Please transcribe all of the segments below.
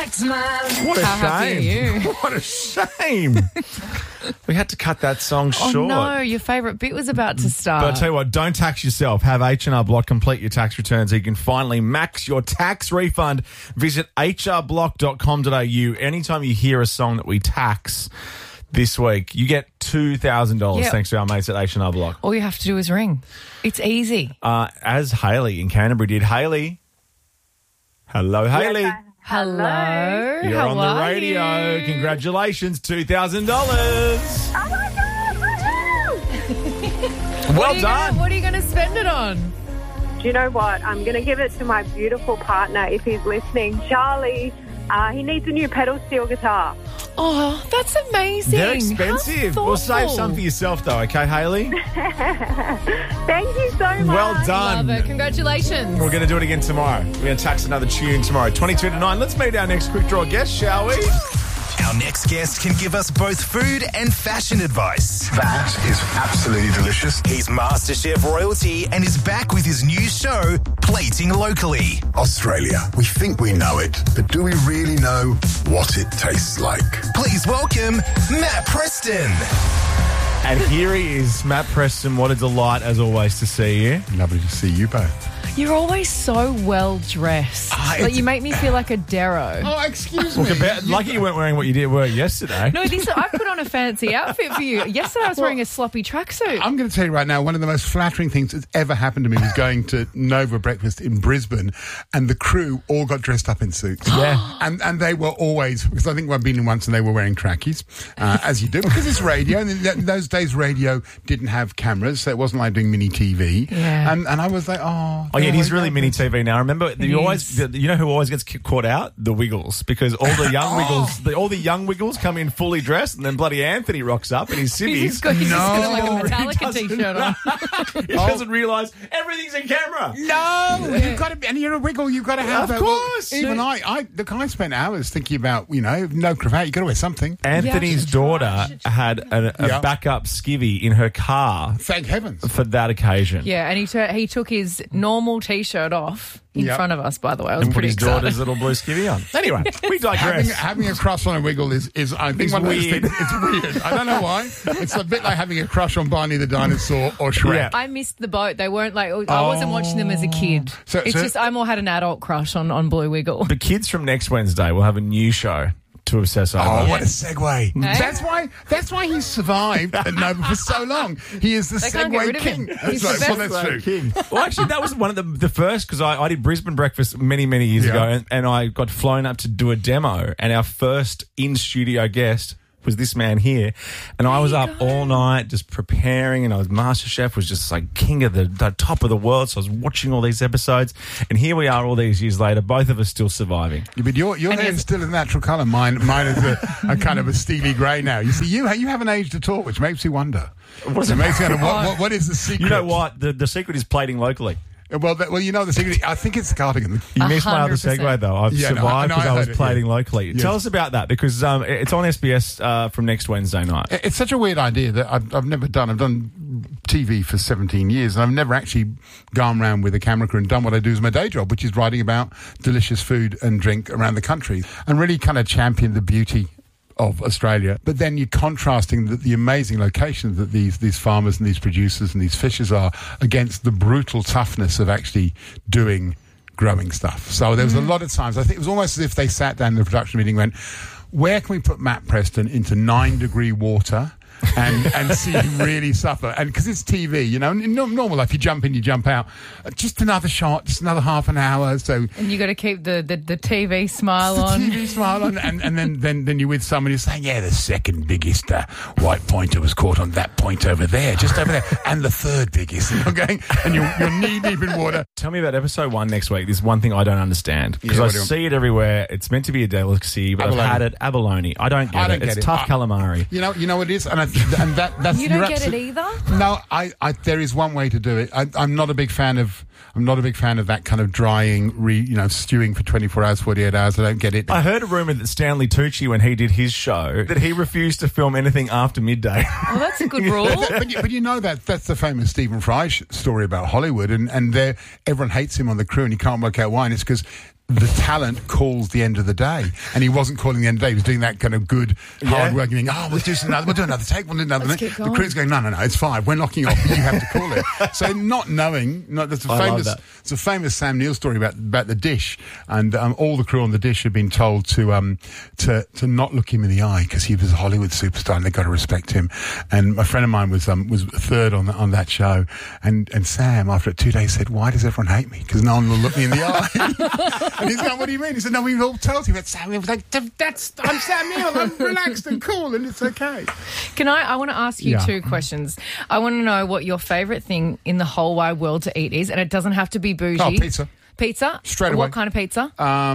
tax man. What a How happy are shame. you? What a shame. We had to cut that song Oh, short. no, your favourite bit was about to start. But I tell you what, don't tax yourself. Have H&R Block complete your tax returns so you can finally max your tax refund. Visit hrblock.com.au. Anytime you hear a song that we tax this week, you get $2,000 Yep. thanks to our mates at H&R Block. All you have to do is ring. It's easy. As Hayley in Canterbury did. Hayley. Hello, Hayley. Hello. You're How on the are radio. you? Congratulations, $2,000. Oh my God! Woohoo! Well done. What are you going to spend it on? Do you know what? I'm going to give it to my beautiful partner if he's listening, Charlie. He needs a new pedal steel guitar. Oh, that's amazing. They're expensive. How We'll save thoughtful. some for yourself, though, okay, Hayley? Thank you so much. Well done. Love it. Congratulations. We're going to do it again tomorrow. We're going to tax another tune tomorrow. 22 to 9. Let's meet our next quick draw guest, shall we? Our next guest can give us both food and fashion advice. That is absolutely delicious. He's MasterChef royalty and is back with his new show, Plating Locally. Australia, we think we know it, but do we really know what it tastes like? Please welcome Matt Preston. And here he is, Matt Preston. What a delight, as always, to see you. Lovely to see you both. You're always so well dressed. Like you make me feel like a Darrow. Oh, excuse Well, lucky you weren't wearing what you were yesterday. No, I put on a fancy outfit for you. Yesterday I was wearing a sloppy tracksuit. I'm going to tell you right now, one of the most flattering things that's ever happened to me was going to Nova Breakfast in Brisbane, and the crew all got dressed up in suits. Yeah. And they were always, because I think I've been in once and they were wearing trackies, as you do, because it's radio. And in those days, radio didn't have cameras, so it wasn't like doing mini TV. Yeah. And I was like, Oh, yeah, he's really mini TV now. Remember, you know who always gets caught out? The Wiggles, because all the young Wiggles come in fully dressed, and then bloody Anthony rocks up in his He's civvies. just got like a he Metallica doesn't- t-shirt on. He doesn't realise everything's in camera. No, you've got to, and you're a Wiggle. You've got to have Of that. course. Even I spent hours thinking about, no cravat. You got to wear something. Anthony's daughter had a backup skivvy in her car Thank heavens. for that occasion. Yeah, and he took his normal t-shirt off in Yep. front of us, by the way. I was And put pretty his excited. daughter's little blue skivvy on. Anyway, we digress. Having a crush on a Wiggle is I think It's one of those weird. things. It's weird. I don't know why. It's a bit like having a crush on Barney the dinosaur or Shrek. Yeah. I missed the boat. They weren't like, I wasn't watching them as a kid. So- It's so- just I more had an adult crush on Blue Wiggle. The kids from next Wednesday will have a new show to obsess over. Oh, what a segue! Eh? That's why he's survived at Nova for so long. He is the They can't get segue rid of him. king. He's the That's right. Well, best. that's true. Well, actually, that was one of the first, because I did Brisbane Breakfast many years Yeah. ago, and I got flown up to do a demo, and our first in-studio guest was this man here, and I was up all night just preparing, and I was MasterChef, was just like king of the top of the world, so I was watching all these episodes, and here we are all these years later, both of us still surviving. Yeah, but your hair is still a natural colour. Mine is a kind of a steely grey now. You see, you haven't aged at all, which makes me wonder. What is It it? makes me wonder what is the secret? You know what? The secret is plating locally. Well, you know the secret. I think it's the cardigan. You missed my other 100%. segue, though. I've Yeah, no, survived I because I was heard it, plating yeah. locally. Yes. Tell us about that, because it's on SBS from next Wednesday night. It's such a weird idea that I've never done. I've done TV for 17 years, and I've never actually gone around with a camera crew and done what I do as my day job, which is writing about delicious food and drink around the country, and really kind of champion the beauty of Australia. But then you're contrasting the amazing locations that these farmers and these producers and these fishers are against the brutal toughness of actually doing growing stuff. So there was a lot of times, I think it was almost as if they sat down in the production meeting and went, where can we put Matt Preston into 9-degree water and see him really suffer? And because it's TV, in normal life, you jump in, you jump out. Just another shot, just another half an hour. So And you got to keep the TV smile the on. TV smile on, and then you're with someone who's saying, the second biggest white pointer was caught on that point over there, just over there, and the third biggest. And you're going, and you're knee deep in water. Tell me about episode 1 next week. This is one thing I don't understand, because Yeah, I what do you want? see it everywhere. It's meant to be a delicacy, but Abalone. I've had it. Abalone. I don't get it. It's tough calamari. You know what it is, and that's You don't you're get it absolute- either? No, there is one way to do it. I'm not a big fan of that kind of drying, stewing for 24 hours, 48 hours. I don't get it. I heard a rumour that Stanley Tucci, when he did his show, that he refused to film anything after midday. Well, that's a good rule. But you know that's the famous Stephen Fry story about Hollywood, and everyone hates him on the crew, and you can't work out why. And it's because the talent calls the end of the day. And he wasn't calling the end of the day. He was doing that kind of good, hard work, going, we'll do another take, we'll do another. The crew's going, no, it's 5. We're knocking off, but you have to call it. So not knowing, there's a famous Sam Neill story about the dish, and all the crew on the dish had been told to not look him in the eye because he was a Hollywood superstar and they've got to respect him. And a friend of mine was third on that show, and Sam, after 2 days, said, why does everyone hate me? Because no one will look me in the eye. And he's going, what do you mean? He said, no, we've all told you. But Sam Neill was like, I'm Sam Neill. I'm relaxed and cool, and it's okay. I want to ask you 2 questions. I want to know what your favourite thing in the whole wide world to eat is, and it doesn't have to be bougie. Oh, pizza. Pizza? Straight away. What kind of pizza?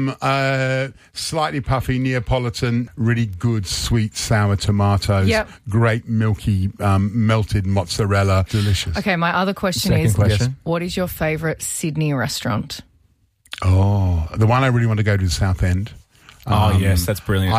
Slightly puffy, Neapolitan, really good sweet sour tomatoes. Yep. Great milky melted mozzarella. Delicious. Okay, my other question Second is, question. What is your favourite Sydney restaurant? Oh, the one I really want to go to is Southend. Yes, that's brilliant.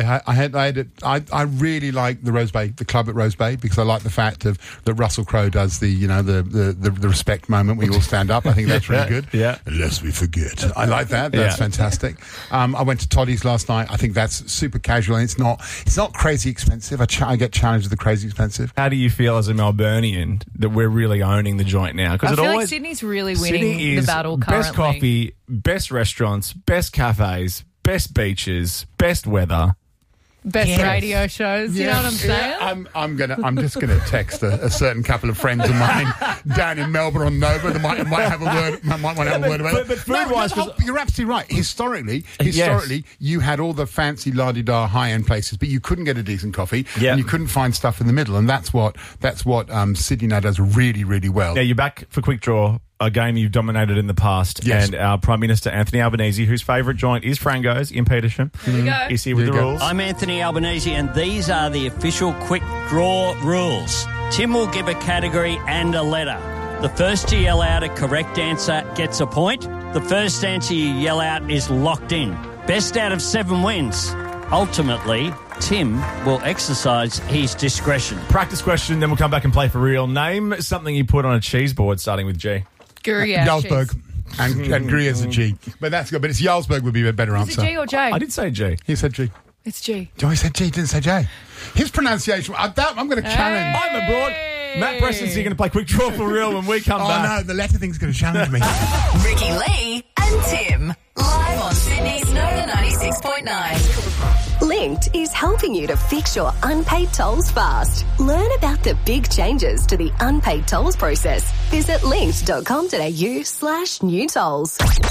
I really like the Rose Bay, the club at Rose Bay, because I like the fact that Russell Crowe does the respect moment where you all stand up. I think that's really good. Yeah. Lest we forget. I like that. That's fantastic. I went to Toddy's last night. I think that's super casual and it's not crazy expensive. I get challenged with the crazy expensive. How do you feel as a Melburnian that we're really owning the joint now? I feel like Sydney's really winning the battle currently. Best coffee, best restaurants, best cafes, best beaches, best weather. Best radio shows, you know what I'm saying? I'm just gonna text a certain couple of friends of mine down in Melbourne on Nova that might have a word. Might want to have a word about it. But food-wise, you're absolutely right. Historically, you had all the fancy la-di-da high-end places, but you couldn't get a decent coffee, and you couldn't find stuff in the middle, and that's what Sydney now does really, really well. Yeah, you're back for Quick Draw. A game you've dominated in the past, and our Prime Minister Anthony Albanese, whose favourite joint is Frango's in Petersham, is here with the rules. I'm Anthony Albanese, and these are the official Quick Draw rules. Tim will give a category and a letter. The first to yell out a correct answer gets a point. The first answer you yell out is locked in. Best out of 7 wins. Ultimately, Tim will exercise his discretion. Practice question, then we'll come back and play for real. Name something you put on a cheese board starting with G. Gruyere Jarlsberg. cheese. And Gruyere's a G. But that's good. But it's Jarlsberg would be a better answer. Is it G or J? I did say G. He said G. It's G. Joey said G, didn't say J. His pronunciation, I'm going to challenge. I'm abroad. Matt Preston's here going to play Quick Draw for real when we come back. Oh, no, the letter thing's going to challenge me. Ricky Lee and Tim, live on Sydney's Nova 96.9. Linked is helping you to fix your unpaid tolls fast. Learn about the big changes to the unpaid tolls process. Visit linked.com.au/new tolls.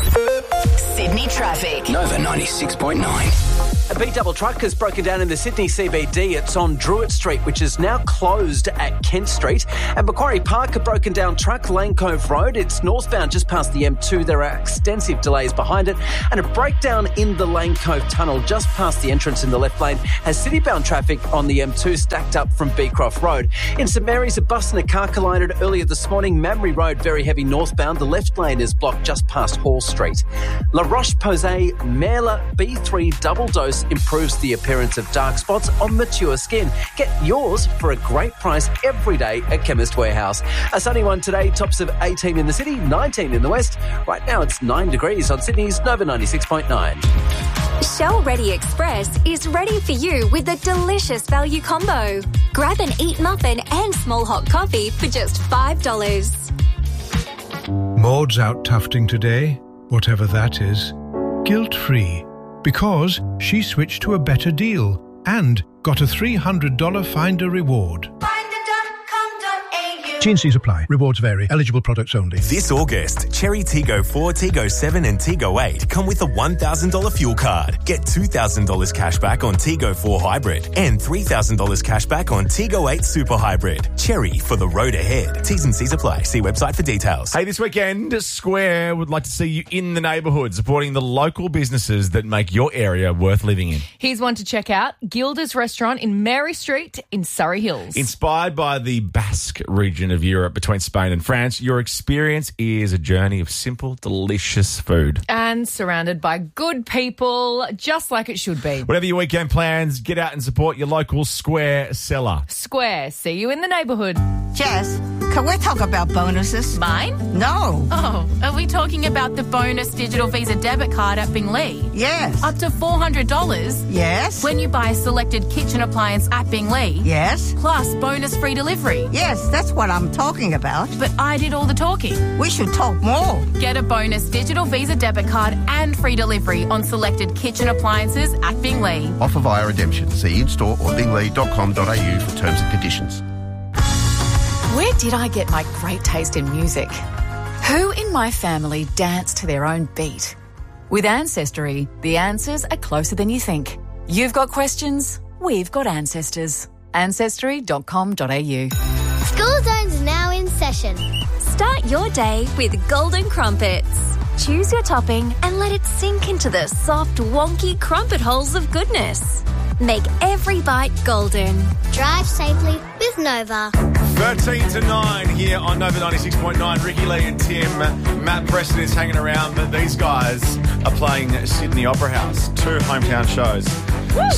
Sydney traffic. Nova 96.9. A B-double truck has broken down in the Sydney CBD. It's on Druitt Street, which is now closed at Kent Street. And Macquarie Park, a broken down truck, Lane Cove Road. It's northbound just past the M2. There are extensive delays behind it. And a breakdown in the Lane Cove Tunnel just past the entrance in the left lane has city-bound traffic on the M2 stacked up from Beecroft Road. In St Mary's, a bus and a car collided earlier this morning. Mamre Road, very heavy northbound. The left lane is blocked just past Hall Street. La Roche-Posay Merla B3 double dose improves the appearance of dark spots on mature skin. Get yours for a great price every day at Chemist Warehouse. A sunny one today, tops of 18 in the city, 19 in the west. Right now it's 9 degrees on Sydney's Nova 96.9. Shell Ready Express is ready for you with a delicious value combo. Grab an Eat muffin and small hot coffee for just $5. Maud's out tufting today, whatever that is, guilt-free, because she switched to a better deal and got a $300 Finder reward. T&Cs apply. Rewards vary. Eligible products only. This August, Cherry Tiggo 4, Tiggo 7 and Tiggo 8 come with a $1,000 fuel card. Get $2,000 cash back on Tiggo 4 Hybrid and $3,000 cash back on Tiggo 8 Super Hybrid. Cherry for the road ahead. T's and C's apply. See website for details. Hey, this weekend, Square would like to see you in the neighbourhood, supporting the local businesses that make your area worth living in. Here's one to check out. Gilda's Restaurant in Mary Street in Surrey Hills. Inspired by the Basque region of Europe between Spain and France, your experience is a journey of simple, delicious food. And surrounded by good people, just like it should be. Whatever your weekend plans, get out and support your local Square seller. Square, see you in the neighbourhood. Jess, can we talk about bonuses? Mine? No. Oh, are we talking about the bonus digital Visa debit card at Bingley? Yes. Up to $400? Yes. When you buy a selected kitchen appliance at Bingley? Yes. Plus bonus free delivery? Yes, that's what I'm talking about. But I did all the talking. We should talk more. Get a bonus digital Visa debit card and free delivery on selected kitchen appliances at Bingley. Offer via redemption. See in-store or bingley.com.au for terms and conditions. Where did I get my great taste in music? Who in my family dance to their own beat? With Ancestry, the answers are closer than you think. You've got questions, we've got ancestors. Ancestry.com.au. School Zone's now in session. Start your day with Golden Crumpets. Choose your topping and let it sink into the soft, wonky crumpet holes of goodness. Make every bite golden. Drive safely with Nova. 13 to 9 here on Nova 96.9. Ricky Lee and Tim. Matt Preston is hanging around, but these guys are playing Sydney Opera House. 2 hometown shows.